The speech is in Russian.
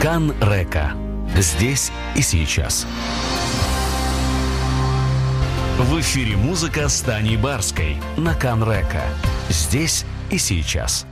Канн-Река. Здесь и сейчас. В эфире музыка с Таней Барской на Канн-Река. Здесь и сейчас.